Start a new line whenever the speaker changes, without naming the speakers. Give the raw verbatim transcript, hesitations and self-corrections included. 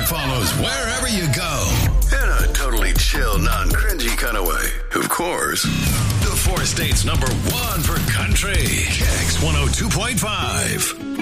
that follows wherever you go. In a totally chill, non-cringy kind of way, of course. The four states number one for country. Kicks one oh two point five.